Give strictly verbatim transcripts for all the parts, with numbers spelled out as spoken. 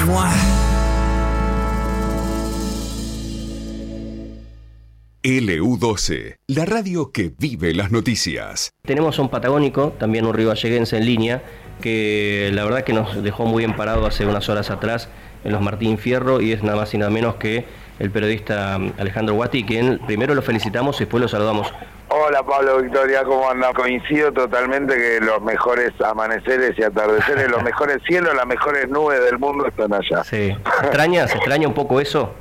L U doce, la radio que vive las noticias. Tenemos a un patagónico, también un rivalleguense en línea, que la verdad que nos dejó muy bien parado hace unas horas atrás en los Martín Fierro, y es nada más y nada menos que el periodista Alejandro Guasti, quien primero lo felicitamos y después lo saludamos. Hola Pablo, Victoria, ¿cómo anda? Coincido totalmente que los mejores amaneceres y atardeceres, los mejores cielos, las mejores nubes del mundo están allá. Sí. ¿Extrañas? ¿Extraña un poco eso?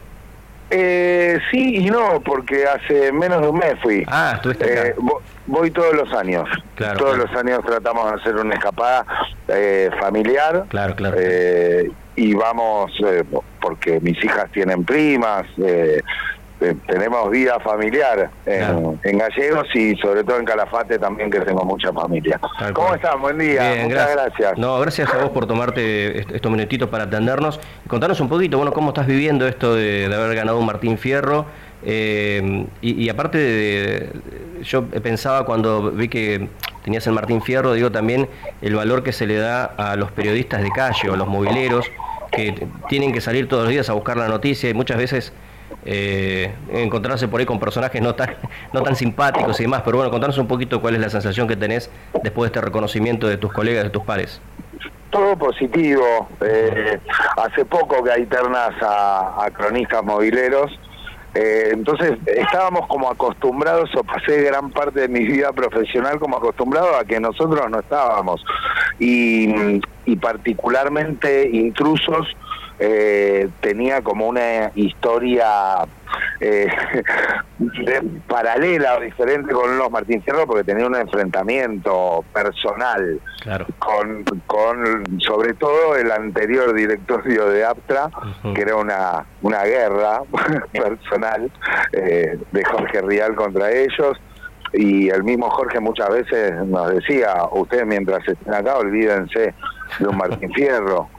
Eh, sí y no, porque hace menos de un mes fui. Ah, estuviste acá. Eh, voy todos los años. Claro, todos claro. los años tratamos de hacer una escapada eh, familiar. Claro, claro. Eh, y vamos, eh, porque mis hijas tienen primas, eh, eh, tenemos vida familiar en, claro. en Gallegos y sobre todo en Calafate también, que tengo mucha familia. Tal ¿Cómo cual. están? Buen día. Bien, muchas gracias. gracias. No, gracias a vos por tomarte estos minutitos para atendernos. Contanos un poquito, bueno, cómo estás viviendo esto de, de haber ganado un Martín Fierro. Eh, y, y aparte, de, yo pensaba cuando vi que tenías el Martín Fierro, digo también el valor que se le da a los periodistas de calle o a los mobileros que tienen que salir todos los días a buscar la noticia y muchas veces eh, encontrarse por ahí con personajes no tan, no tan simpáticos y demás. Pero bueno, contanos un poquito cuál es la sensación que tenés después de este reconocimiento de tus colegas, de tus pares. Todo positivo. Eh, hace poco que hay ternas a, a cronistas mobileros. Eh, entonces estábamos como acostumbrados, o pasé gran parte de mi vida profesional como acostumbrado a que nosotros no estábamos, y, y particularmente Intrusos eh, tenía como una historia eh, de, paralela o diferente con los Martín Fierro, porque tenía un enfrentamiento personal, claro, con, con sobre todo el anterior directorio de Aptra, uh-huh. que era una, una guerra personal eh, de Jorge Rial contra ellos. Y el mismo Jorge muchas veces nos decía: ustedes mientras estén acá olvídense de un Martín Fierro.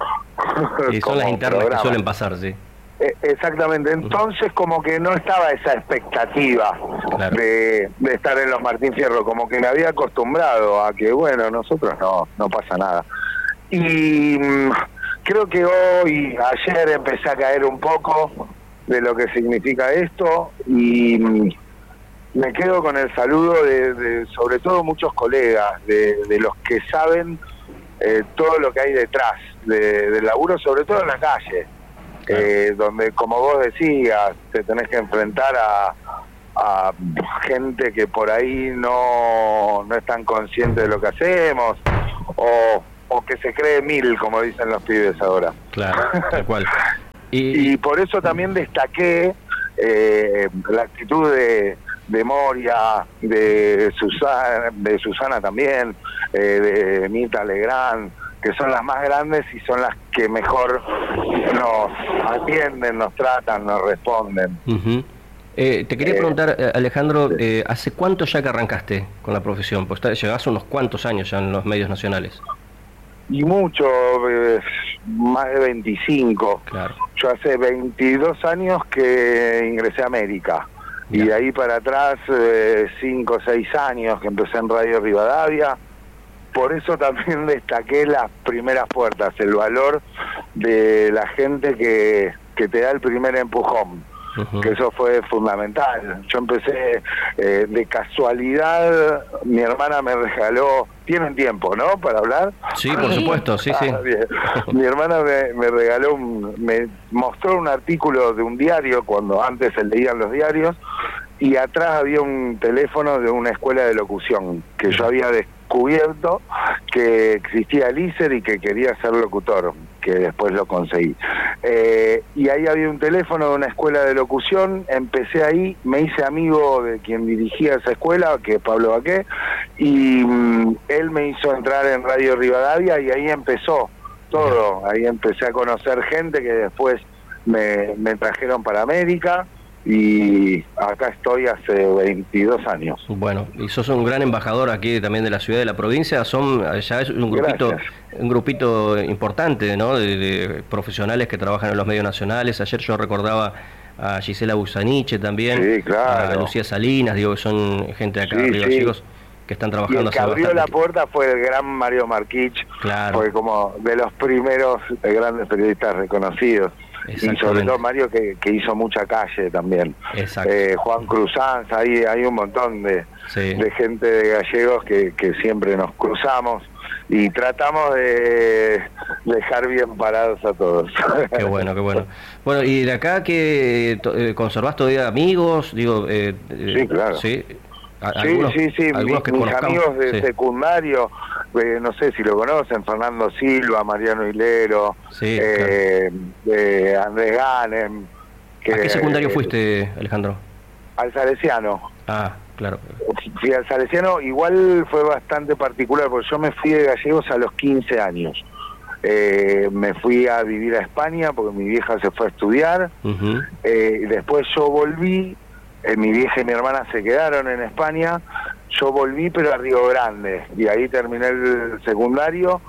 Y son las internas programa. que suelen pasar, sí. Exactamente, entonces como que no estaba esa expectativa, claro, de, de estar en los Martín Fierro, como que me había acostumbrado a que, bueno, nosotros no, no pasa nada. Y mmm, creo que hoy, ayer empecé a caer un poco de lo que significa esto, y mmm, me quedo con el saludo de, de sobre todo muchos colegas, de, de los que saben eh, todo lo que hay detrás de, del laburo, sobre todo en la calle. Claro. Eh, donde, como vos decías, te tenés que enfrentar a, a gente que por ahí no, no es tan consciente de lo que hacemos, o, o que se cree mil, como dicen los pibes ahora. Claro, tal cual. Y, y por eso también destaqué eh, la actitud de, de Moria, de Susana, de Susana también, eh, de Mita Legrand, que son las más grandes y son las que mejor nos atienden, nos tratan, nos responden. Uh-huh. eh, te quería eh, preguntar, Alejandro, eh, ¿hace cuánto ya que arrancaste con la profesión? Pues llegás unos cuantos años ya en los medios nacionales. Y mucho, eh, más de veinticinco. Claro. Yo hace veintidós años que ingresé a América. Ya. Y de ahí para atrás, eh, cinco o seis años que empecé en Radio Rivadavia. Por eso también destaqué las primeras puertas, el valor de la gente que, que te da el primer empujón, uh-huh. que eso fue fundamental. Yo empecé eh, de casualidad, mi hermana me regaló, tienen tiempo, ¿no?, para hablar. Sí, por supuesto, sí, sí. Ah, bien. Mi hermana me, me regaló, un, me mostró un artículo de un diario, cuando antes se leían los diarios, y atrás había un teléfono de una escuela de locución que yo había descubierto que existía el I S E R y que quería ser locutor, que después lo conseguí. Eh, y ahí había un teléfono de una escuela de locución, empecé ahí, me hice amigo de quien dirigía esa escuela, que es Pablo Baqué, y mm, él me hizo entrar en Radio Rivadavia y ahí empezó todo. Ahí empecé a conocer gente que después me, me trajeron para América. Y acá estoy hace veintidós años. Bueno, y sos un gran embajador aquí también de la ciudad, de la provincia. Son ya es un grupito, Gracias. un grupito importante, ¿no?, de, de profesionales que trabajan en los medios nacionales. Ayer yo recordaba a Gisela Busaniche también, sí, claro. a Lucía Salinas, digo que son gente de acá, sí, arriba, sí. chicos, que están trabajando. Y el que abrió bastante. la puerta fue el gran Mario Marquich, Claro. fue como de los primeros grandes periodistas reconocidos. Y sobre todo Mario que, que hizo mucha calle también. Exacto. Eh, Juan Cruzanz, ahí hay un montón de, sí. de gente de gallegos que, que siempre nos cruzamos y tratamos de dejar bien parados a todos. Qué bueno, qué bueno. Bueno, y de acá que eh, conservás todavía amigos, digo... Eh, sí, claro. Sí, algunos, sí, sí, sí. Algunos que mis conozcamos. amigos de sí. secundario, eh, no sé si lo conocen, Fernando Silva, Mariano Hilero, sí, eh, claro. eh, Andrés Ganem. Que, ¿A qué secundario eh, fuiste, Alejandro? Al Salesiano. Ah, claro. Fui al Salesiano, igual fue bastante particular, porque yo me fui de Gallegos a los quince años. Eh, me fui a vivir a España porque mi vieja se fue a estudiar. Uh-huh. eh, después yo volví, eh, mi vieja y mi hermana se quedaron en España. Yo volví, pero a Río Grande, y ahí terminé el secundario.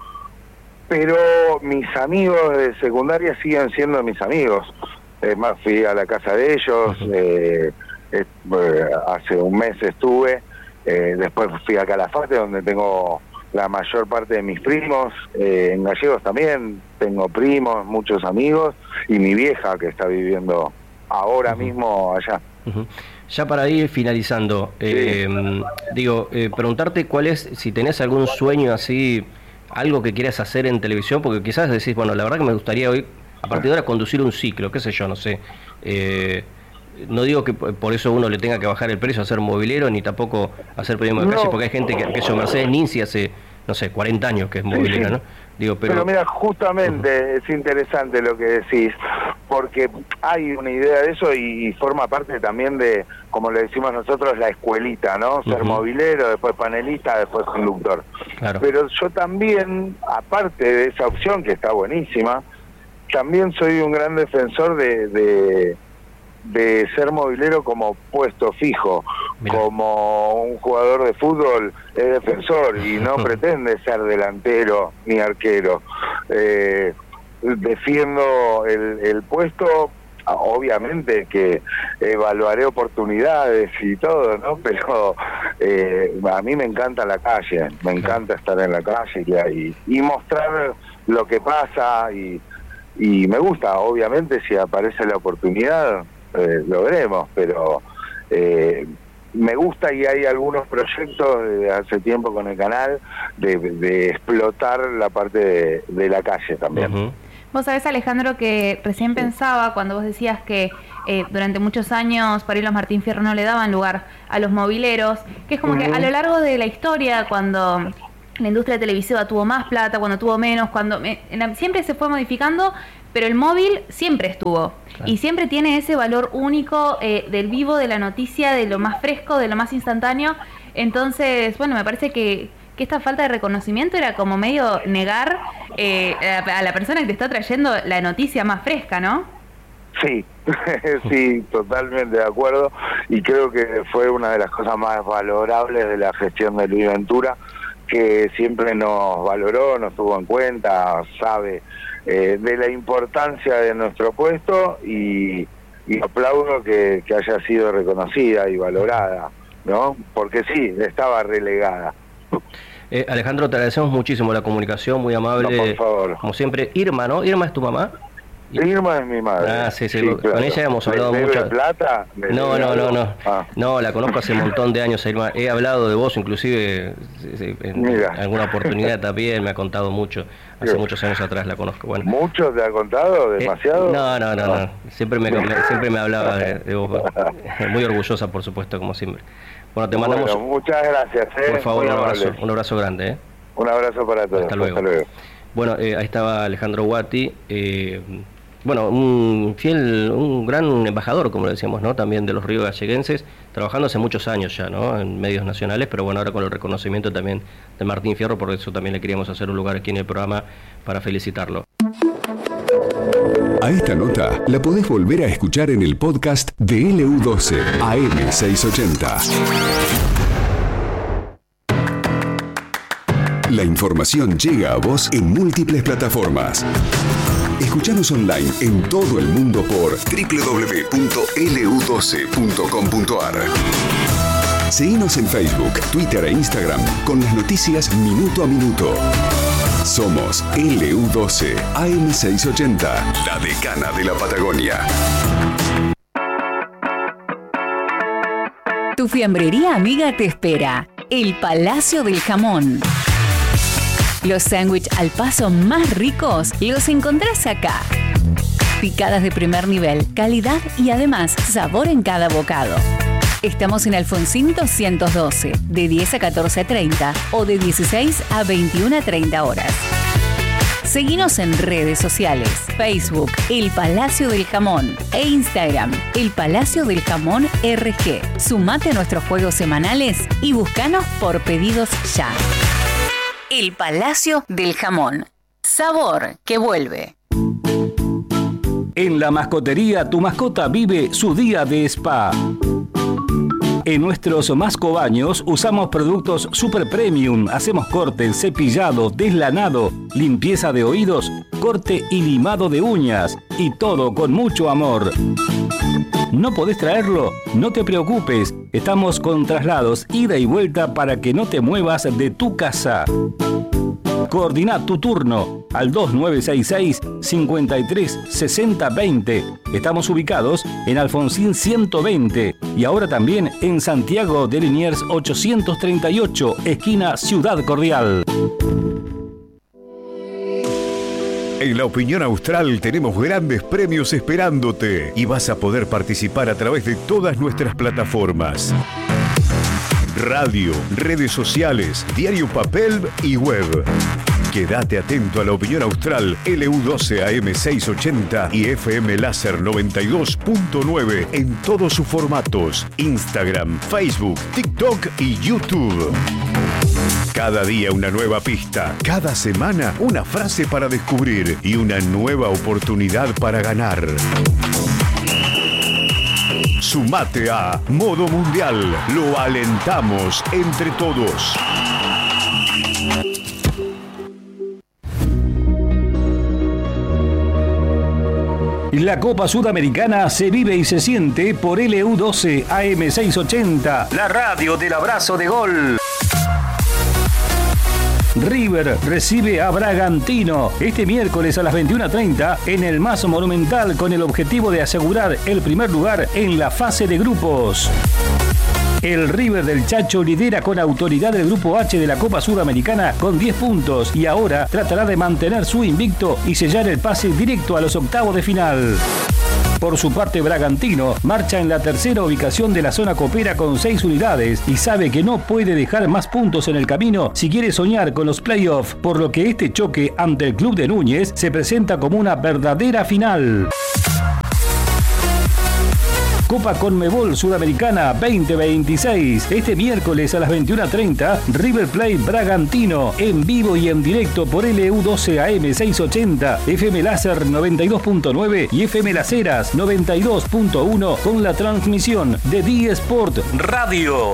Pero mis amigos de secundaria siguen siendo mis amigos. Es más, fui a la casa de ellos, uh-huh. eh, eh, hace un mes estuve, eh, después fui a Calafate, donde tengo la mayor parte de mis primos, eh, en Gallegos también tengo primos, muchos amigos, y mi vieja que está viviendo ahora uh-huh. mismo allá. Uh-huh. Ya para ir finalizando, sí. eh, digo, eh, preguntarte cuál es, si tenés algún sueño así, algo que quieras hacer en televisión, porque quizás decís, bueno, la verdad que me gustaría hoy, a partir de ahora, conducir un ciclo, qué sé yo, no sé. Eh, no digo que por eso uno le tenga que bajar el precio a ser movilero, ni tampoco hacer periodismo de no. calle, porque hay gente que, que eso, Mercedes Ninzi hace, no sé, cuarenta años que es movilera, sí, sí. ¿no? Digo, pero... pero mira, justamente uh-huh. es interesante lo que decís, porque hay una idea de eso y forma parte también de, como le decimos nosotros, la escuelita, ¿no? Ser uh-huh. movilero, después panelista, después conductor. Claro. Pero yo también, aparte de esa opción que está buenísima, también soy un gran defensor de, de, de ser movilero como puesto fijo. Mirá. Como un jugador de fútbol es defensor y no pretende ser delantero ni arquero. Eh, defiendo el, el puesto, obviamente que evaluaré oportunidades y todo, ¿no? Pero eh, a mí me encanta la calle, me encanta estar en la calle y, y mostrar lo que pasa y... Y me gusta, obviamente, si aparece la oportunidad, eh, lo veremos, pero eh, me gusta y hay algunos proyectos de hace tiempo con el canal de, de explotar la parte de, de la calle también. Uh-huh. Vos sabés, Alejandro, que recién sí. pensaba cuando vos decías que eh, durante muchos años para ir los Martín Fierro no le daban lugar a los mobileros, que es como uh-huh. que a lo largo de la historia, cuando... la industria televisiva tuvo más plata, cuando tuvo menos, cuando la, siempre se fue modificando, pero el móvil siempre estuvo. Claro. Y siempre tiene ese valor único eh, del vivo, de la noticia, de lo más fresco, de lo más instantáneo. Entonces, bueno, me parece que, que esta falta de reconocimiento era como medio negar eh, a, a la persona que te está trayendo la noticia más fresca, ¿no? Sí, sí, totalmente de acuerdo. Y creo que fue una de las cosas más valorables de la gestión de Luis Ventura, que siempre nos valoró, nos tuvo en cuenta, sabe eh, de la importancia de nuestro puesto y, y aplaudo que, que haya sido reconocida y valorada, ¿no? Porque sí, estaba relegada. Eh, Alejandro, te agradecemos muchísimo la comunicación, muy amable. No, por favor. Como siempre, Irma, ¿no? ¿Irma es tu mamá? Irma es mi madre. Ah, sí, sí, sí, con claro. Ella hemos hablado ¿Le mucho. plata? No, no, no, no. Ah. No, la conozco hace un montón de años, Irma. He hablado de vos, inclusive, en Mira. alguna oportunidad también, me ha contado mucho. Hace muchos años atrás la conozco. Bueno. ¿Mucho te ha contado? ¿Demasiado? Eh, no, no, no, no, no. Siempre me, me, siempre me hablaba de, de vos. Muy orgullosa, por supuesto, como siempre. Bueno, te mandamos... Bueno, muchas gracias. ¿eh? Por favor, un abrazo, un abrazo grande. ¿eh? Un abrazo para todos. Hasta luego. Hasta luego. Bueno, eh, ahí estaba Alejandro Guati. Eh, Bueno, un fiel, un gran embajador, como le decíamos, ¿no? También de los ríos galleguenses, trabajando hace muchos años ya, ¿no? En medios nacionales, pero bueno, ahora con el reconocimiento también de Martín Fierro, por eso también le queríamos hacer un lugar aquí en el programa para felicitarlo. A esta nota la podés volver a escuchar en el podcast de L U doce A M seiscientos ochenta. La información llega a vos en múltiples plataformas. Escuchanos online en todo el mundo por doble u doble u doble u punto l u doce punto com punto a r. Seguinos en Facebook, Twitter e Instagram con las noticias minuto a minuto. Somos L U doce A M seiscientos ochenta, la decana de la Patagonia. Tu fiambrería amiga te espera. El Palacio del Jamón. Los sándwiches al paso más ricos los encontrás acá. Picadas de primer nivel, calidad y además sabor en cada bocado. Estamos en Alfonsín doscientos doce, de diez a catorce treinta o de dieciséis a veintiuna treinta horas. Seguinos en redes sociales, Facebook, El Palacio del Jamón e Instagram, El Palacio del Jamón R G. Sumate a nuestros juegos semanales y búscanos por pedidos ya. El Palacio del Jamón. Sabor que vuelve. En la mascotería, tu mascota vive su día de spa. En nuestros mascobaños usamos productos super premium. Hacemos corte, cepillado, deslanado, limpieza de oídos, corte y limado de uñas. Y todo con mucho amor. ¿No podés traerlo? No te preocupes. Estamos con traslados, ida y vuelta para que no te muevas de tu casa. Coordina tu turno al dos nueve seis seis, cinco tres seis cero dos cero. Estamos ubicados en Alfonsín ciento veinte y ahora también en Santiago de Liniers ochocientos treinta y ocho, esquina Ciudad Cordial. En La Opinión Austral tenemos grandes premios esperándote y vas a poder participar a través de todas nuestras plataformas. Radio, redes sociales, diario papel y web. Quédate atento a La Opinión Austral, L U doce A M seiscientos ochenta y F M Láser noventa y dos punto nueve en todos sus formatos: Instagram, Facebook, TikTok y YouTube. Cada día una nueva pista, cada semana una frase para descubrir y una nueva oportunidad para ganar. Sumate a Modo Mundial. Lo alentamos entre todos. La Copa Sudamericana se vive y se siente por L U doce A M seiscientos ochenta, la radio del abrazo de gol. River recibe a Bragantino este miércoles a las veintiuna treinta en el Mazo Monumental con el objetivo de asegurar el primer lugar en la fase de grupos. El River del Chacho lidera con autoridad el Grupo H de la Copa Sudamericana con diez puntos y ahora tratará de mantener su invicto y sellar el pase directo a los octavos de final. Por su parte, Bragantino marcha en la tercera ubicación de la zona copera con seis unidades y sabe que no puede dejar más puntos en el camino si quiere soñar con los playoffs, por lo que este choque ante el club de Núñez se presenta como una verdadera final. Copa Conmebol Sudamericana veinte veintiséis. Este miércoles a las veintiuna treinta, River Plate Bragantino, en vivo y en directo por L U doce A M seiscientos ochenta, F M Láser noventa y dos punto nueve y F M Las Heras noventa y dos punto uno con la transmisión de D Sport Radio.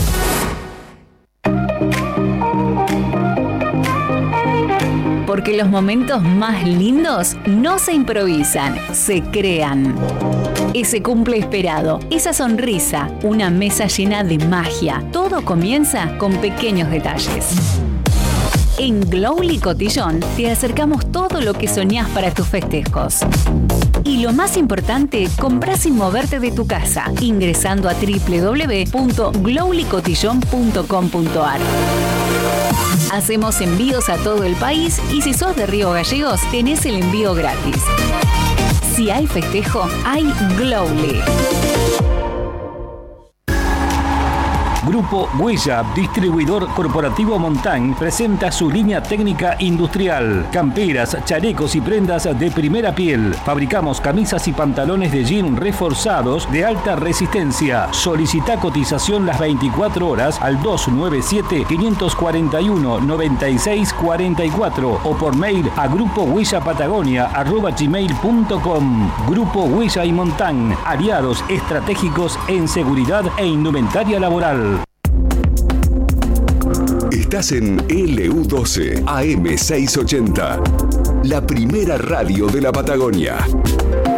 Porque los momentos más lindos no se improvisan, se crean. Ese cumple esperado, esa sonrisa, una mesa llena de magia. Todo comienza con pequeños detalles. En Glowly Cotillón te acercamos todo lo que soñás para tus festejos. Y lo más importante, comprás sin moverte de tu casa, ingresando a doble u doble u doble u punto glowly cotillón punto com punto a r. Hacemos envíos a todo el país y si sos de Río Gallegos, tenés el envío gratis. Si hay festejo, hay Glowly. Grupo Huella, distribuidor corporativo Montán, presenta su línea técnica industrial. Camperas, chalecos y prendas de primera piel. Fabricamos camisas y pantalones de jean reforzados de alta resistencia. Solicita cotización las veinticuatro horas al dos nueve siete, cinco cuatro uno, nueve seis cuatro cuatro o por mail a grupo huella patagonia arroba gmail punto com. Grupo Huella y Montán, aliados estratégicos en seguridad e indumentaria laboral. Estás en L U doce A M seiscientos ochenta, la primera radio de la Patagonia.